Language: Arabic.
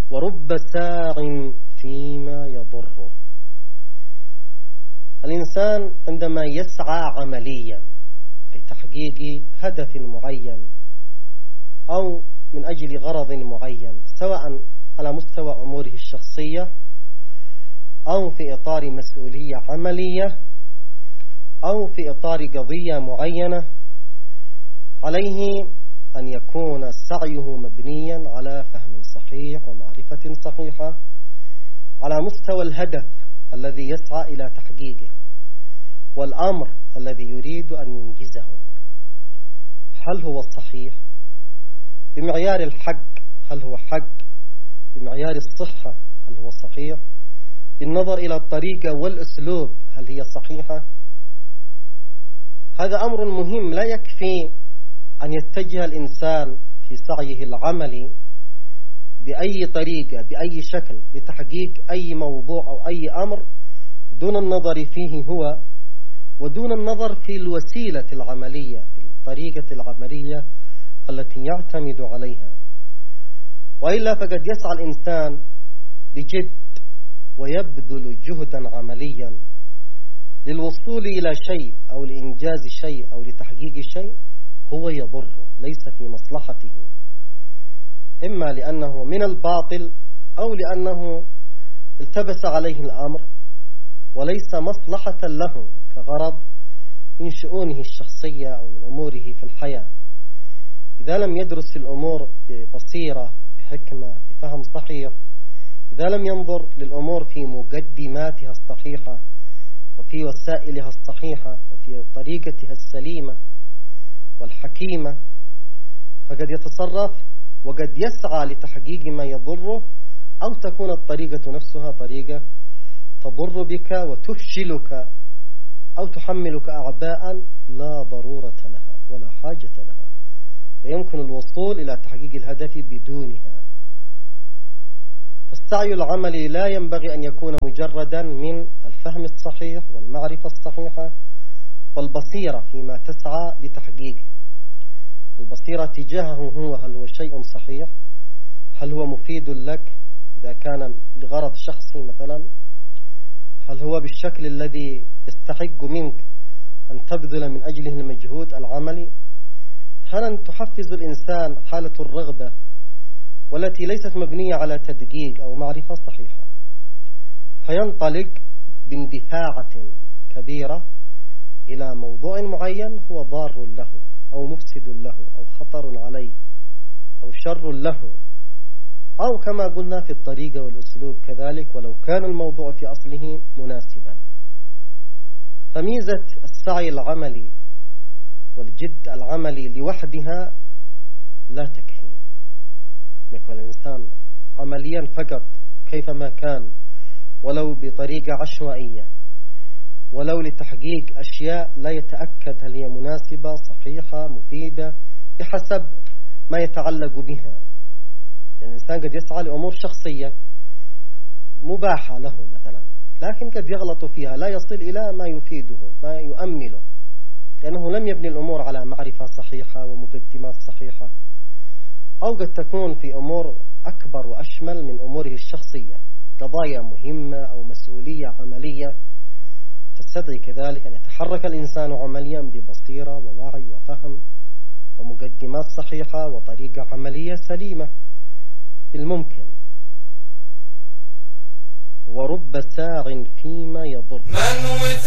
ورب ساع فيما يضره. الإنسان عندما يسعى عمليا لتحقيق هدف معين أو من أجل غرض معين، سواء على مستوى أموره الشخصية أو في إطار مسؤولية عملية أو في إطار قضية معينة، عليه أن يكون سعيه مبنيا على فهم صحيح ومعرفة صحيحة على مستوى الهدف الذي يسعى إلى تحقيقه والأمر الذي يريد أن ينجزه. هل هو صحيح بمعيار الحق؟ هل هو حق بمعيار الصحة؟ هل هو صحيح بالنظر إلى الطريقة والأسلوب؟ هل هي صحيحة؟ هذا أمر مهم. لا يكفي أن يتجه الإنسان في سعيه العملي بأي طريقة بأي شكل لتحقيق أي موضوع أو أي أمر دون النظر فيه هو ودون النظر في الوسيلة العملية، في الطريقة العملية التي يعتمد عليها. وإلا فقد يسعى الإنسان بجد ويبذل جهدا عمليا للوصول إلى شيء أو لإنجاز شيء أو لتحقيق شيء هو يضره، ليس في مصلحته، إما لأنه من الباطل أو لأنه التبس عليه الأمر وليس مصلحة له كغرض من شؤونه الشخصية أو من أموره في الحياة. إذا لم يدرس الأمور ببصيرة بحكمة بفهم صحيح، إذا لم ينظر للأمور في مقدماتها الصحيحة وفي وسائلها الصحيحة وفي طريقتها السليمة والحكيمة، فقد يتصرف وقد يسعى لتحقيق ما يضره، أو تكون الطريقة نفسها طريقة تضر بك وتفشلك أو تحملك أعباء لا ضرورة لها ولا حاجة لها، ويمكن الوصول إلى تحقيق الهدف بدونها. فالسعي العملي لا ينبغي أن يكون مجردا من الفهم الصحيح والمعرفة الصحيحة والبصيرة فيما تسعى لتحقيقه. البصيرة تجاهه هو هل هو شيء صحيح؟ هل هو مفيد لك إذا كان لغرض شخصي مثلا؟ هل هو بالشكل الذي يستحق منك أن تبذل من أجله المجهود العملي؟ هل أن تحفز الإنسان حالة الرغبة والتي ليست مبنية على تدقيق أو معرفة صحيحة، فينطلق باندفاعة كبيرة إلى موضوع معين هو ضار له أو مفسد له أو خطر عليه أو شر له، أو كما قلنا في الطريقة والأسلوب كذلك ولو كان الموضوع في أصله مناسبا. فميزة السعي العملي والجد العملي لوحدها لا تكفي. يكون الإنسان عمليا فقط كيفما كان ولو بطريقة عشوائية ولو لتحقيق أشياء لا يتأكد هل هي مناسبة صحيحة مفيدة بحسب ما يتعلق بها. الإنسان قد يسعى لأمور شخصية مباحة له مثلا، لكن قد يغلط فيها لا يصل إلى ما يفيده ما يؤمله، لأنه لم يبني الأمور على معرفة صحيحة ومقدمات صحيحة. أو قد تكون في أمور أكبر وأشمل من أموره الشخصية، قضايا مهمة أو مسؤولية عملية تستدعي كذلك أن يتحرك الإنسان عمليا ببصيرة ووعي وفهم ومقدمات صحيحة وطريقة عملية سليمة بالممكن. ورب ساع فيما يضر.